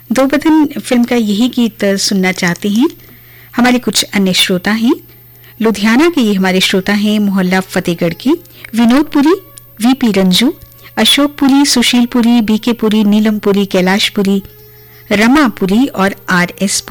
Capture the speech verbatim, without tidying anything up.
दो बदन फिल्म का यही गीत सुनना चाहते हैं। हमारे कुछ अन्य श्रोता हैं। लुधियाना के ये हमारे श्रोता हैं मोहल्ला फतेहगढ़ के विनोदपुरी, वीपी रंजू, अशोकपुरी, सुशीलपुरी, बीकेपुरी, नीलमपुरी, कैलाशपुरी, रमापुरी और आर एस